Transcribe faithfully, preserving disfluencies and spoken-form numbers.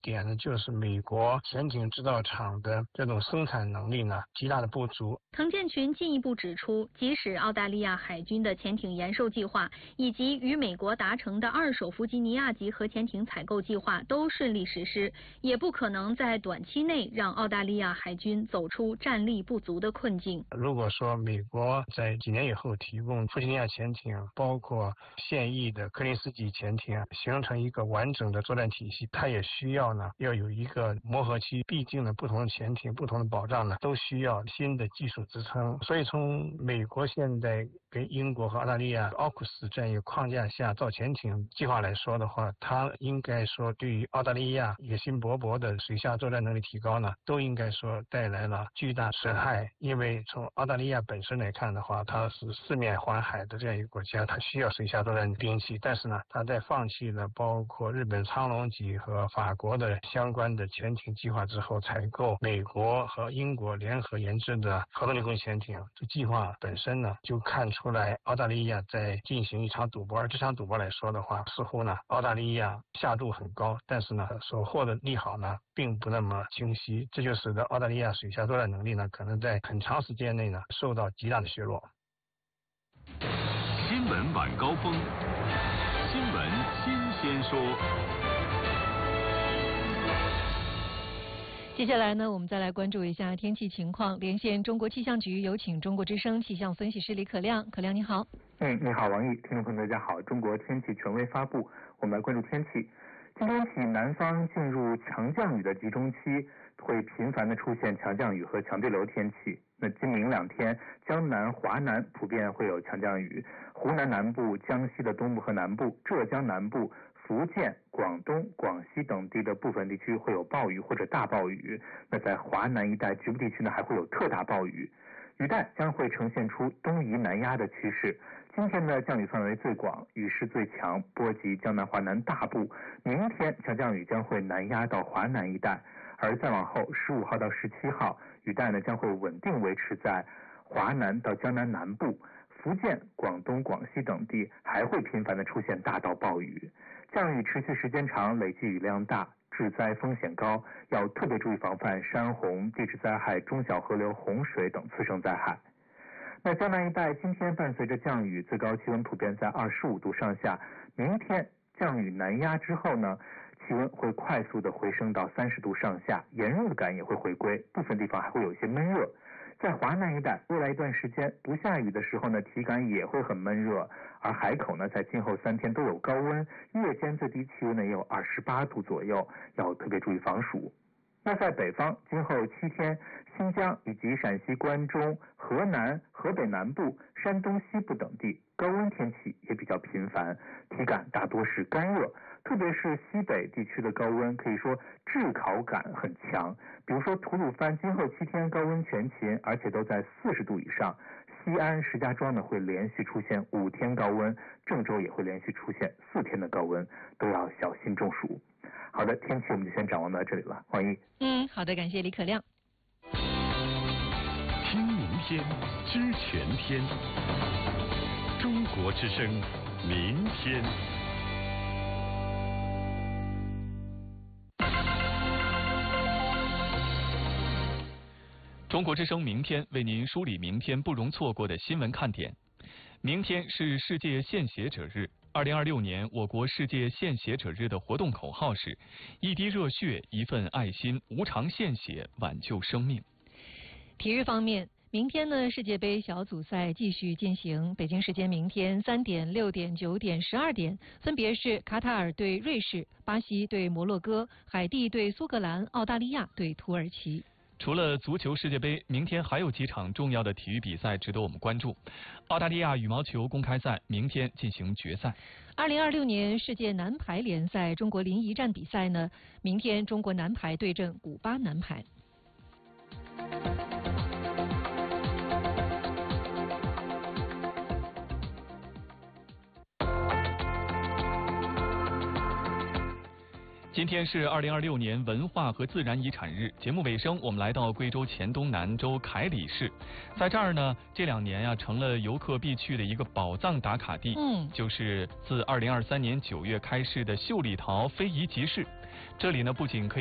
点呢，就是美国潜艇制造厂的这种生产能力呢极大的不足。 滕建群进一步指出，即使澳大利亚海军的潜艇延寿计划以及与美国达成的二手弗吉尼亚级核潜艇采购计划都顺利实施，也不可能在短期内让澳大利亚海军走出战力不足的困境。 如果说美国在几年以后提供弗吉尼亚潜艇，包括现役的柯林斯级潜艇，形成一个完整的作战体系，它也需要呢要有一个磨合期。毕竟呢，不同的潜艇、不同的保障呢，都需要新的技术支撑。所以从美国现在跟英国和澳大利亚奥库斯这样一个框架下造潜艇计划来说的话，它应该说对于澳大利亚野心勃勃的水下作战能力提高呢，都应该说带来了巨大损害。因为从澳大利亚本身来看的话，它是四面环海的这样一个国家，它需要水下作战兵器，但是呢，它在放弃了包括日本苍龙级和法国的相关的潜艇计划之后，采购美国和英国联合研制的核动力攻击潜艇，这计划本身呢，就看出来澳大利亚在进行一场赌博。而这场赌博来说的话，似乎呢，澳大利亚下注很高，但是呢，所获的利好呢，并不那么清晰，这就使得澳大利亚水下作战能力呢，可能在很长时间内呢，受到极大的削弱。 新闻晚高峰，新闻新鲜说。 接下来呢，我们再来关注一下天气情况。连线中国气象局，有请中国之声气象分析师李可亮。可亮你好。 嗯，你好王毅，听众朋友大家好。中国天气权威发布，我们来关注天气。今天起，南方进入强降雨的集中期，会频繁的出现强降雨和强对流天气。那今明两天，江南、华南普遍会有强降雨，湖南南部、江西的东部和南部、浙江南部、福建、广东、广西等地的部分地区会有暴雨或者大暴雨。那在华南一带局部地区呢，还会有特大暴雨。雨带将会呈现出东移南压的趋势。今天的降雨范围最广，雨势最强，波及江南、华南大部。明天强降雨将会南压到华南一带，而再往后十五号到十七号，雨带呢将会稳定维持在华南到江南南部。福建、广东、广西等地还会频繁的出现大到暴雨，降雨持续时间长，累计雨量大，致灾风险高，要特别注意防范山洪、地质灾害、中小河流洪水等次生灾害。那江南一带今天伴随着降雨，最高气温普遍在二十五度上下。明天降雨南压之后呢，气温会快速的回升到三十度上下，炎热感也会回归，部分地方还会有一些闷热。在华南一带，未来一段时间不下雨的时候呢，体感也会很闷热，而海口呢，在今后三天都有高温，夜间最低气温呢也有二十八度左右，要特别注意防暑。那在北方，今后七天，新疆以及陕西关中、河南、河北南部、山东西部等地高温天气也比较频繁，体感大多是干热，特别是西北地区的高温可以说炙烤感很强。比如说吐鲁番今后七天高温全勤，而且都在四十度以上。西安、石家庄呢会连续出现五天高温，郑州也会连续出现四天的高温，都要小心中暑。好的，天气我们就先展望到这里了，欢迎。 嗯，好的，感谢李可亮。 听明天，知全天。中国之声，明天。 中国之声明天为您梳理明天不容错过的新闻看点。明天是世界献血者日。二零二六年我国世界献血者日的活动口号是一滴热血，一份爱心，无偿献血，挽救生命。 体育方面，明天呢，世界杯小组赛继续进行。北京时间明天三点、六点、九点、十二点，分别是卡塔尔对瑞士、巴西对摩洛哥、海地对苏格兰、澳大利亚对土耳其。 除了足球世界杯，明天还有几场重要的体育比赛值得我们关注。澳大利亚羽毛球公开赛明天进行决赛。 二零二六年世界男排联赛中国临沂站比赛呢，明天中国男排对阵古巴男排。 今天是二零二六年文化和自然遗产日，节目尾声，我们来到贵州黔东南州凯里市，在这儿呢，这两年呀、啊、成了游客必去的一个宝藏打卡地， 嗯， 就是自二零二三年九月开市的秀里陶非遗集市。 这里呢不仅可以